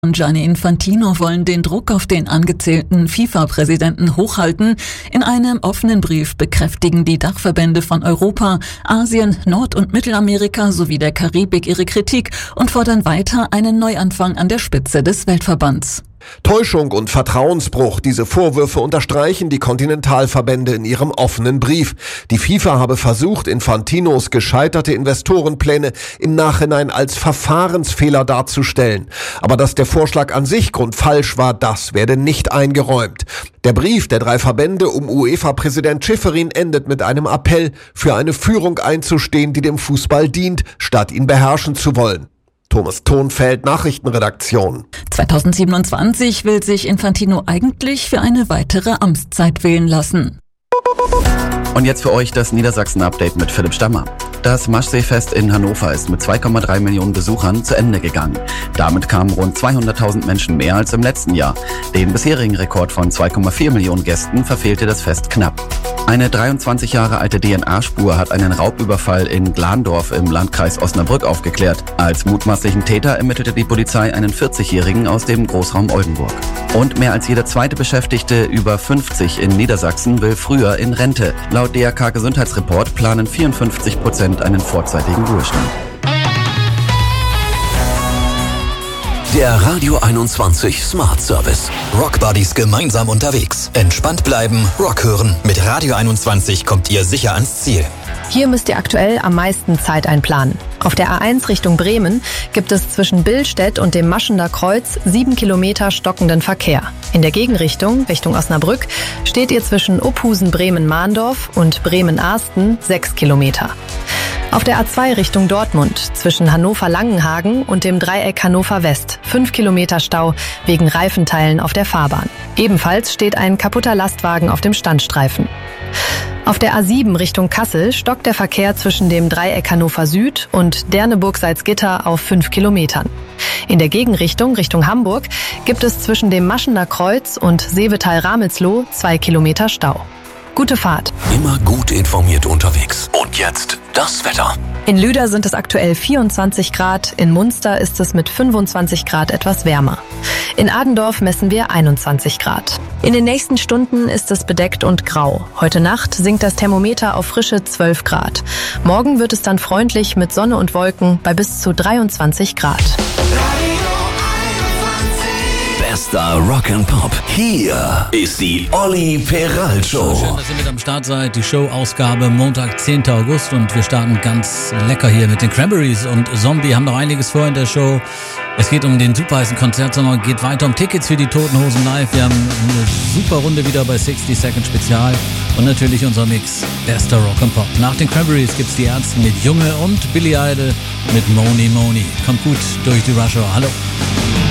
und Gianni Infantino wollen den Druck auf den angezählten FIFA-Präsidenten hochhalten. In einem offenen Brief bekräftigen die Dachverbände von Europa, Asien, Nord- und Mittelamerika sowie der Karibik ihre Kritik und fordern weiter einen Neuanfang an der Spitze des Weltverbands. Täuschung und Vertrauensbruch, diese Vorwürfe unterstreichen die Kontinentalverbände in ihrem offenen Brief. Die FIFA habe versucht, Infantinos gescheiterte Investorenpläne im Nachhinein als Verfahrensfehler darzustellen. Aber dass der Vorschlag an sich grundfalsch war, das werde nicht eingeräumt. Der Brief der 3 Verbände um UEFA-Präsident Schäferin endet mit einem Appell, für eine Führung einzustehen, die dem Fußball dient, statt ihn beherrschen zu wollen. Thomas Thonfeld, Nachrichtenredaktion. 2027 will sich Infantino eigentlich für eine weitere Amtszeit wählen lassen. Und jetzt für euch das Niedersachsen-Update mit Philipp Stammer. Das Maschseefest in Hannover ist mit 2,3 Millionen Besuchern zu Ende gegangen. Damit kamen rund 200.000 Menschen mehr als im letzten Jahr. Den bisherigen Rekord von 2,4 Millionen Gästen verfehlte das Fest knapp. Eine 23 Jahre alte DNA-Spur hat einen Raubüberfall in Glandorf im Landkreis Osnabrück aufgeklärt. Als mutmaßlichen Täter ermittelte die Polizei einen 40-Jährigen aus dem Großraum Oldenburg. Und mehr als jeder zweite Beschäftigte über 50 in Niedersachsen will früher in Rente. Laut DRK Gesundheitsreport planen 54% einen vorzeitigen Ruhestand. Der Radio 21 Smart Service. Rockbuddies gemeinsam unterwegs. Entspannt bleiben, Rock hören. Mit Radio 21 kommt ihr sicher ans Ziel. Hier müsst ihr aktuell am meisten Zeit einplanen. Auf der A1 Richtung Bremen gibt es zwischen Billstedt und dem Maschener Kreuz 7 Kilometer stockenden Verkehr. In der Gegenrichtung, Richtung Osnabrück, steht ihr zwischen Uphusen-Bremen-Mahndorf und Bremen-Arsten 6 Kilometer. Auf der A2 Richtung Dortmund zwischen Hannover-Langenhagen und dem Dreieck Hannover West 5 Kilometer Stau wegen Reifenteilen auf der Fahrbahn. Ebenfalls steht ein kaputter Lastwagen auf dem Standstreifen. Auf der A7 Richtung Kassel stockt der Verkehr zwischen dem Dreieck Hannover Süd und Derneburg-Salzgitter auf 5 Kilometern. In der Gegenrichtung, Richtung Hamburg, gibt es zwischen dem Maschener Kreuz und Seevetal-Ramelsloh 2 Kilometer Stau. Gute Fahrt. Immer gut informiert unterwegs. Und jetzt das Wetter. In Lüder sind es aktuell 24 Grad, in Munster ist es mit 25 Grad etwas wärmer. In Adendorf messen wir 21 Grad. In den nächsten Stunden ist es bedeckt und grau. Heute Nacht sinkt das Thermometer auf frische 12 Grad. Morgen wird es dann freundlich mit Sonne und Wolken bei bis zu 23 Grad. Bester Rock'n'Pop. Hier ist die Olli Peral Show. Schön, dass ihr mit am Start seid. Die Show-Ausgabe Montag, 10. August. Und wir starten ganz lecker hier mit den Cranberries und Zombie. Haben noch einiges vor in der Show. Es geht um den super heißen Konzertsommer. Geht weiter um Tickets für die Toten Hosen live. Wir haben eine super Runde wieder bei 60 Second Spezial. Und natürlich unser Mix Bester Rock'n'Pop. Nach den Cranberries gibt's die Ärzte mit Junge und Billy Idol mit Moni Moni. Kommt gut durch die Rush Hour. Hallo.